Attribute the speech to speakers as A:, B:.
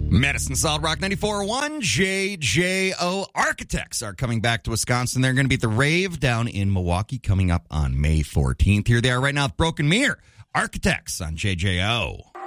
A: Medicine Solid Rock 94.1, JJO. Architects are coming back to Wisconsin. They're going to be at the Rave down in Milwaukee coming up on May 14th. Here they are right now with Broken Mirror. Architects on JJO.